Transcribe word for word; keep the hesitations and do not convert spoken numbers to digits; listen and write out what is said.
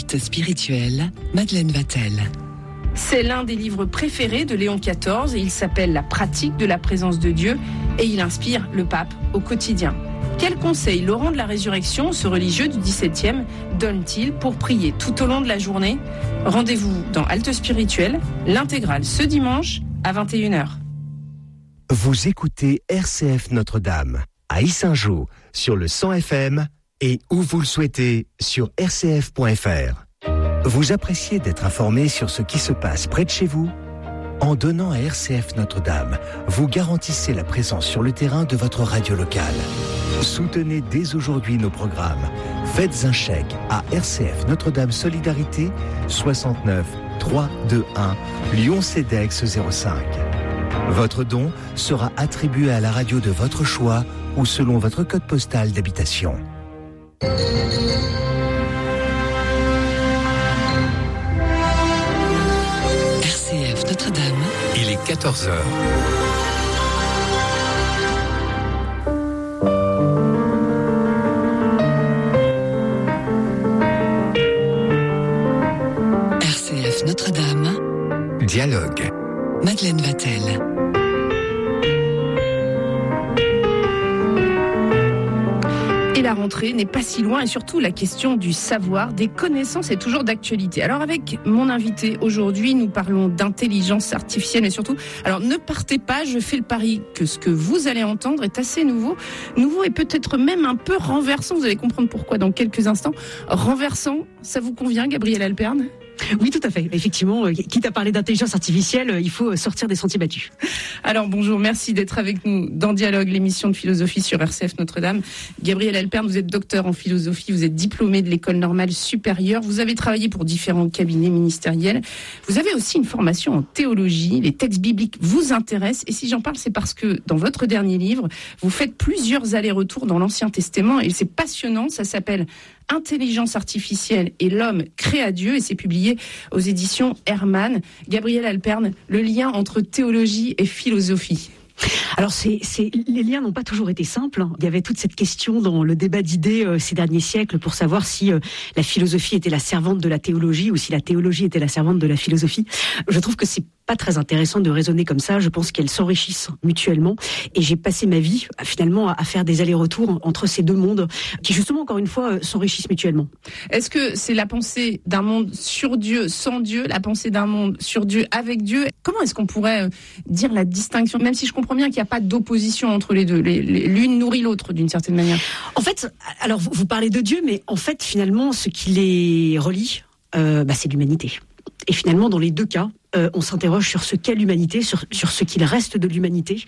Halte spirituelle, Madeleine Vatel. C'est l'un des livres préférés de Léon quatorze et il s'appelle La pratique de la présence de Dieu et il inspire le pape au quotidien. Quels conseils Laurent de la Résurrection, ce religieux du dix-septième, donne-t-il pour prier tout au long de la journée ? Rendez-vous dans Halte spirituelle, l'intégrale ce dimanche à vingt et une heures. Vous écoutez R C F Notre-Dame à Yssingeaux sur le cent F M et où vous le souhaitez sur r c f point f r. Vous appréciez d'être informé sur ce qui se passe près de chez vous ? En donnant à R C F Notre-Dame, vous garantissez la présence sur le terrain de votre radio locale. Soutenez dès aujourd'hui nos programmes. Faites un chèque à R C F Notre-Dame Solidarité soixante-neuf trois cent vingt-et-un Lyon Cedex zéro cinq. Votre don sera attribué à la radio de votre choix ou selon votre code postal d'habitation. R C F Notre-Dame. Il est quatorze heures. R C F Notre-Dame. Dialogue. Madeleine Vatel. Et la rentrée n'est pas si loin et surtout la question du savoir, des connaissances est toujours d'actualité. Alors avec mon invité aujourd'hui, nous parlons d'intelligence artificielle et surtout, alors ne partez pas, je fais le pari que ce que vous allez entendre est assez nouveau, nouveau et peut-être même un peu renversant, vous allez comprendre pourquoi dans quelques instants. Renversant, ça vous convient Gabrielle Alperne ? Oui, tout à fait. Effectivement, quitte à parler d'intelligence artificielle, il faut sortir des sentiers battus. Alors bonjour, merci d'être avec nous dans Dialogue, l'émission de philosophie sur R C F Notre-Dame. Gabrielle Alperne, vous êtes docteur en philosophie, vous êtes diplômée de l'École normale supérieure, vous avez travaillé pour différents cabinets ministériels. Vous avez aussi une formation en théologie, les textes bibliques vous intéressent. Et si j'en parle, c'est parce que dans votre dernier livre, vous faites plusieurs allers-retours dans l'Ancien Testament et c'est passionnant, ça s'appelle Intelligence artificielle et l'homme créa Dieu et c'est publié aux éditions Hermann. Gabrielle Alperne, le lien entre théologie et philosophie. Alors, c'est, c'est, les liens n'ont pas toujours été simples. Il y avait toute cette question dans le débat d'idées euh, ces derniers siècles pour savoir si euh, la philosophie était la servante de la théologie ou si la théologie était la servante de la philosophie. Je trouve que c'est pas très intéressant de raisonner comme ça. Je pense qu'elles s'enrichissent mutuellement. Et j'ai passé ma vie, finalement, à faire des allers-retours entre ces deux mondes qui, justement, encore une fois, s'enrichissent mutuellement. Est-ce que c'est la pensée d'un monde sur Dieu, sans Dieu, la pensée d'un monde sur Dieu, avec Dieu ? Comment est-ce qu'on pourrait dire la distinction, même si je comprends bien qu'il n'y a pas d'opposition entre les deux, les, les, l'une nourrit l'autre d'une certaine manière. En fait, alors vous, vous parlez de Dieu, mais en fait, finalement, ce qui les relie, euh, bah, c'est l'humanité. Et finalement, dans les deux cas, euh, on s'interroge sur ce qu'est l'humanité, sur, sur ce qu'il reste de l'humanité.